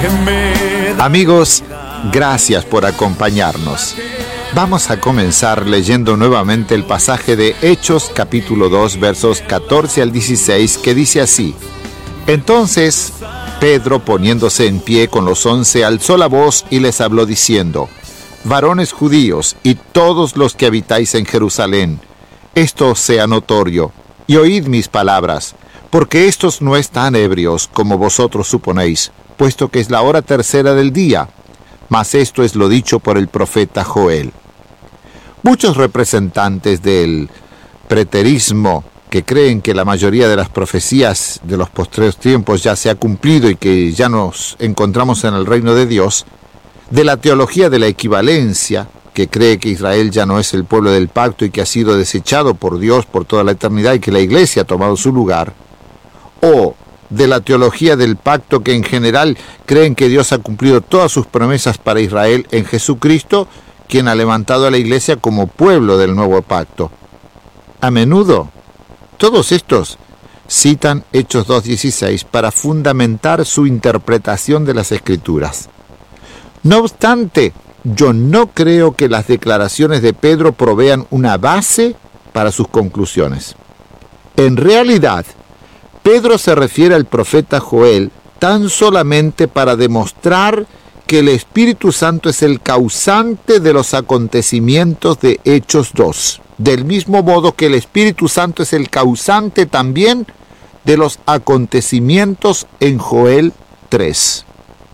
Amigos, gracias por acompañarnos. Vamos a comenzar leyendo nuevamente el pasaje de Hechos capítulo 2 versos 14 al 16 que dice así: Entonces Pedro, poniéndose en pie con los 11, alzó la voz y les habló diciendo: Varones judíos y todos los que habitáis en Jerusalén, esto os sea notorio, y oíd mis palabras, porque estos no están ebrios como vosotros suponéis, puesto que es la hora tercera del día. Mas esto es lo dicho por el profeta Joel. Muchos representantes del preterismo, que creen que la mayoría de las profecías de los postreros tiempos ya se ha cumplido y que ya nos encontramos en el reino de Dios, de la teología de la equivalencia, que cree que Israel ya no es el pueblo del pacto y que ha sido desechado por Dios por toda la eternidad y que la iglesia ha tomado su lugar, o de la teología del pacto, que en general creen que Dios ha cumplido todas sus promesas para Israel en Jesucristo, quien ha levantado a la iglesia como pueblo del nuevo pacto. A menudo, todos estos citan Hechos 2:16 para fundamentar su interpretación de las Escrituras. No obstante, yo no creo que las declaraciones de Pedro provean una base para sus conclusiones. En realidad, Pedro se refiere al profeta Joel tan solamente para demostrar que el Espíritu Santo es el causante de los acontecimientos de Hechos 2, del mismo modo que el Espíritu Santo es el causante también de los acontecimientos en Joel 3.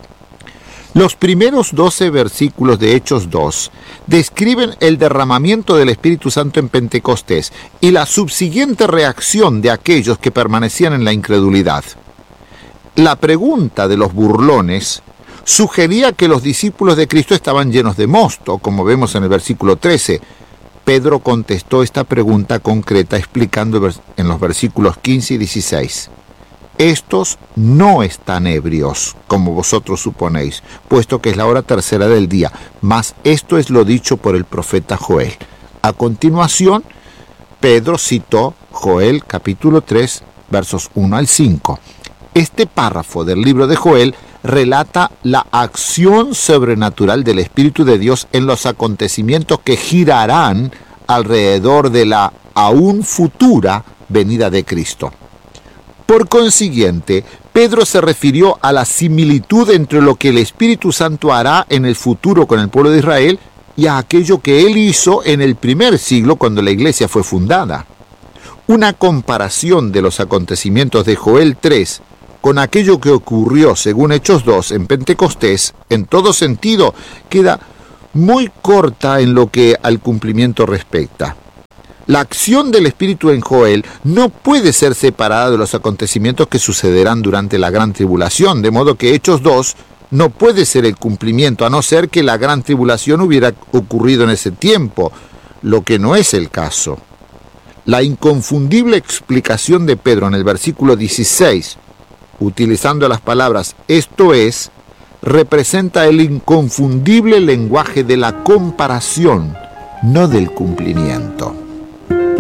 Los primeros 12 versículos de Hechos 2 describen el derramamiento del Espíritu Santo en Pentecostés y la subsiguiente reacción de aquellos que permanecían en la incredulidad. La pregunta de los burlones sugería que los discípulos de Cristo estaban llenos de mosto, como vemos en el versículo 13. Pedro contestó esta pregunta concreta explicando en los versículos 15 y 16. Estos no están ebrios, como vosotros suponéis, puesto que es la hora tercera del día, mas esto es lo dicho por el profeta Joel. A continuación, Pedro citó Joel capítulo 3, versos 1 al 5. Este párrafo del libro de Joel relata la acción sobrenatural del Espíritu de Dios en los acontecimientos que girarán alrededor de la aún futura venida de Cristo. Por consiguiente, Pedro se refirió a la similitud entre lo que el Espíritu Santo hará en el futuro con el pueblo de Israel y a aquello que él hizo en el primer siglo cuando la iglesia fue fundada. Una comparación de los acontecimientos de Joel 3 con aquello que ocurrió según Hechos 2 en Pentecostés, en todo sentido, queda muy corta en lo que al cumplimiento respecta. La acción del Espíritu en Joel no puede ser separada de los acontecimientos que sucederán durante la gran tribulación, de modo que Hechos 2 no puede ser el cumplimiento, a no ser que la gran tribulación hubiera ocurrido en ese tiempo, lo que no es el caso. La inconfundible explicación de Pedro en el versículo 16, utilizando las palabras «esto es», representa el inconfundible lenguaje de la comparación, no del cumplimiento.